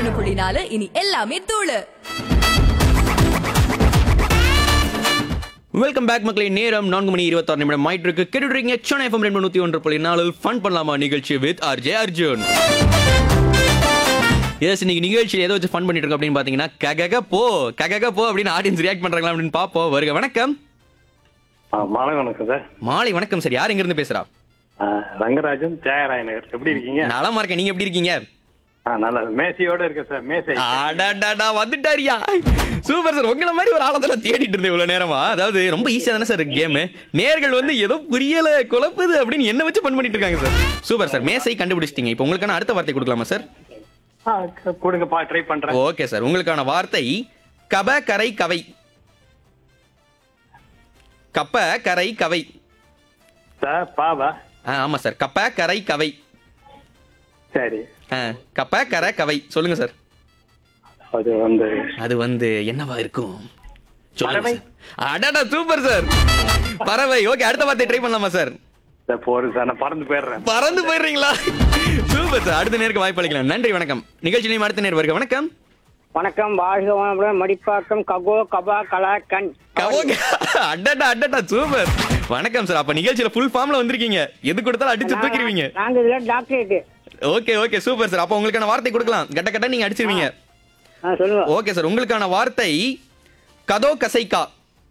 101.4 இனி எல்லாமே தூளு. வெல்கம் பேக் மக்களே. நேரம் 4:26 ஆயிட்டு இருக்கு. கேட்டுறீங்க சென்னை FM 101.4 ஃபன் பண்ணலாமா நிகழ்ச்சி வித் ஆர்ஜே அர்ஜுன். எஸ், இன்னைக்கு நிகழ்ச்சியில் ஏதோ வச்சு ஃபன் பண்ணிட்டு இருக்கோம் அப்படின்னு பாத்தீங்கன்னா ககக போ அப்படின்னு ஆடியன்ஸ் ரியாக்ட் பண்றாங்களா அப்படின்னு பாப்போம். வருக. வணக்கம். மாலை வணக்கம் சார். மாலை வணக்கம் சார். யார் எங்க இருந்து பேசுறா? ரங்கராஜன், ஜெயராயநகர். எப்படி இருக்கீங்க? நலமா இருக்கேன். நீங்க எப்படி இருக்கீங்க? நல்லா மேசையோட இருக்கேன் சார். மேசை வந்துட்டாரியா? Super sir. உங்களை மாதிரி ஒரு ஆளத்துல தேடிட்டு இருந்தேன் இவ்வளவு நேரமா. அதாவது ரொம்ப ஈஸியா தானே சார் கேம். நேர்கள் வந்து ஏதோ புரியல குழப்புது அப்படின்னு என்ன வச்சு ஃபன் பண்ணிட்டு இருக்காங்க சார். Super sir. மேசை கண்டுபிடிச்சிட்டீங்க. இப்போ உங்களுக்கான அடுத்த வார்த்தை கொடுக்கலாமா சார்? கொடுங்கப்பா, ட்ரை பண்றேன். Okay sir. உங்களுக்கான வார்த்தை கப கரை கவை. கப்ப கரை கவை சார். பாவா? ஆமா சார். கப்ப கரை கவை. சரி. கப்ப கரை கவை சொல்லுங்க சார். அது வந்து என்னவா இருக்கும்? பறவை. அடடா சூப்பர் சார். பறவை. ஓகே, அடுத்த வார்த்தை ட்ரை பண்ணலாமா சார்? போறேன் சார். நான் பறந்து போயிடுறேன். பறந்து போயிடுறீங்களா? Super sir. அடுத்த நேருக்கு வாய்ப்பு அளிக்கலாம். நன்றி, வணக்கம். நிகழ்ச்சியிலையும் அடுத்த நேர் வருக. வணக்கம். வணக்கம். வாழ்க வளமுடன். மடிப்பாக்கம் ககோ கபா கலா கண். அடடா சூப்பர். வணக்கம் சார். அப்ப நிகழ்ச்சியில ஃபுல் ஃபார்ம்ல வந்திருக்கீங்க. எது கொடுத்தாலும் அடிச்சு தூக்கிடுவீங்க. நாங்க இதுல டாக்டரேட். Okay super sir. அப்ப உங்களுக்கான வார்த்தை கொடுக்கலாம். கட்ட நீங்க அடிச்சிருவீங்க. சொல்லுங்க. Okay sir. உங்களுக்கான வார்த்தை கதோ கசைக்கா.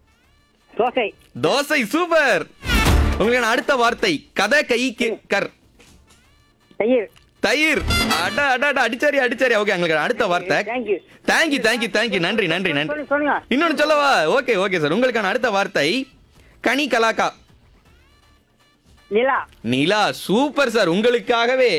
தோசை. சூப்பர். உங்களுக்கான அடுத்த வார்த்தை கத கை கர். தயிர். அடிச்சாரி. ஓகே, உங்களுக்கு அடுத்த வார்த்தை. தேங்க்யூ. நன்றி. இன்னொன்னு சொல்லவா? Okay sir. உங்களுக்கான அடுத்த வார்த்தை கனி கலாக்கா. நிலா. Super sir. உங்களுக்காகவே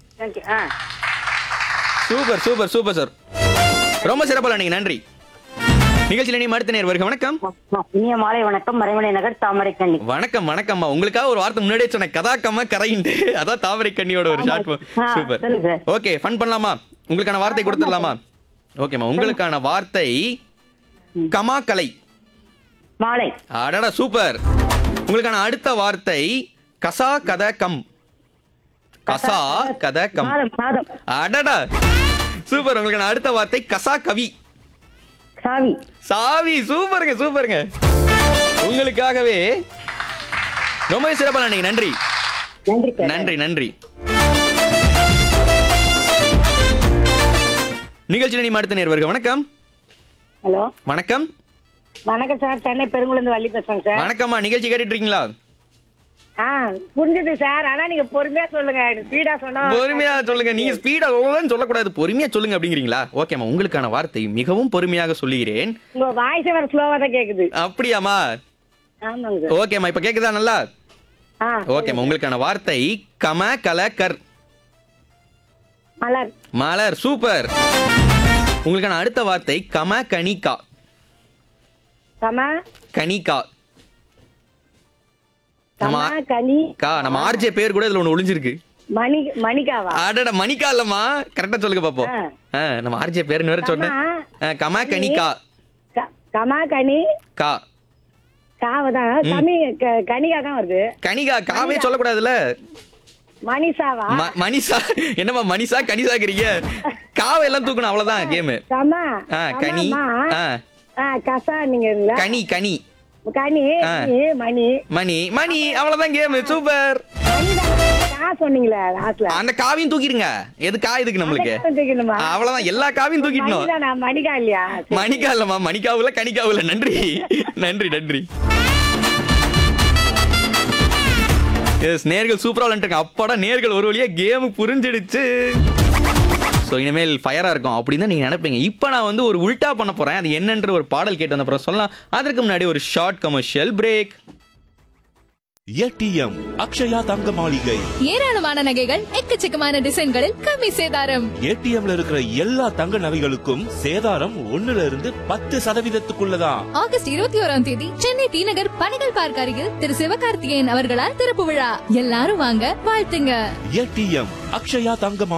சூப்பர் சார். ரொம்ப சிறப்பா நீங்க. நன்றி. நிகழ்ச்சியில நீ அடுத்த நேர் வருக. வணக்கம். இனிய மாலை வணக்கம். மறைமலை நகர் தாமரை கண்ணி. வணக்கம்மா. உங்களுக்காக ஒரு வார்த்தை முன்னாடியே சொன்ன கதாக்கம்மா கரையிண்டு. அதான் தாமரை கண்ணியோட ஒரு ஷார்ட். சூப்பர். ஓகே, ஃபன் பண்ணலாமா? உங்களுக்கான வார்த்தை கொடுத்துடலாமா? ஓகேம்மா. உங்களுக்கான வார்த்தை கமாக்கலை. மாலை. அடடா சூப்பர். உங்களுக்கான அடுத்த வார்த்தை கசா கத கம். அடடா சூப்பர். உங்களுக்கான அடுத்த வார்த்தை கசா கவி. சாவி. சூப்பருங்க. உங்களுக்காகவே ரொம்ப சிறப்பா நீங்க. நன்றி. நிகழ்ச்சியில் நீ அடுத்த நேர் வருக. வணக்கம். ஹலோ. வணக்கம் சார். சென்னை பெருங்குளந்து வள்ளி பேசுறேன் சார். வணக்கம்மா. நிகழ்ச்சி கேட்டுட்டு இருக்கீங்களா? புரிஞ்சது சார். ஆனா நீங்க பொறுமையா சொல்லுங்க. ஸ்பீடா சொன்னா. பொறுமையா சொல்லுங்க. நீங்க ஸ்பீடா சொல்லக்கூடாது, பொறுமையா சொல்லுங்க அப்படிங்கிறீங்களா? ஓகேம்மா. உங்களுக்கான வார்த்தை மிகவும் பொறுமையாக சொல்லுகிறேன். உங்க வாய்ஸ் வேற ஸ்லோவா தான் கேக்குது. அப்படியாமா? ஆமாங்க. ஓகேம்மா. இப்ப கேக்குதா நல்லா? ஓகேம்மா. உங்களுக்கான வார்த்தை கம கல கர். மலர். சூப்பர். உங்களுக்கான அடுத்த வார்த்தை கம கனிகா. கனிகா. நம்ம ஆர்ஜே பேர் கூட இதுல ஒண்ணு ஒளிஞ்சிருக்கு. மணிகாவா? அடடா, மணிகா இல்லம்மா. கரெக்டா சொல்லுங்க பாப்போம். நம்ம ஆர்ஜே பேருன்னு வேற சொன்னேன். கமா கனிகா. கனிகா தான் வருது. கனிகா. காவே சொல்லக்கூடாதுல்ல. மணிஷாவா? மணிஷா. என்னமா மணிஷா கனிஷாக்கிறீங்க? காவை எல்லாம் தூக்கணும், அவ்வளவுதான் கேம். கனி. கசா. நீங்க கனி. மணி. அவ்வளவுதான் கேம். சூப்பர். சொன்னீங்களா? அந்த காவியும் தூக்கிடுங்க. எது கா இதுக்கு நம்மளுக்கு? அவ்வளவுதான், எல்லா காவியும் தூக்கிடணும். மணிகா இல்லையா? மணிகா இல்லம்மா. மணிக்காவுல கனிக்காவுல. நன்றி. நேர்கள் சூப்பரா விளையாண்டுருக்காங்க. அப்பாடா, நேர்கள் ஒரு வழியா கேம் புரிஞ்சிடுச்சு. ஸோ இனிமேல் ஃபயரா இருக்கும் அப்படின்னு தான் நீங்க நினைப்பீங்க. இப்போ நான் வந்து ஒரு உல்டா பண்ண போறேன். அது என்னன்ற ஒரு பாடல் கேட்டு வந்த அப்புறம் சொல்லலாம். அதற்கு முன்னாடி ஒரு short commercial break. ATM Akshaya தங்க மாளிகை. ஏராளமான நகைகள், எக்கச்சக்கமான டிசைன்களில் கம்மி சேதாரம். ஏடிஎம்ல இருக்கிற எல்லா தங்க நகைகளுக்கும் சேதாரம் 1% ஆகஸ்ட் 21 சென்னை டி நகர் பணிகள் பார்க் அருகில் திரு சிவகார்த்திகேயன் அவர்களால் திறப்பு விழா. எல்லாரும் வாங்க, வாழ்த்துங்க. ஏடிஎம் அக்ஷயா தங்க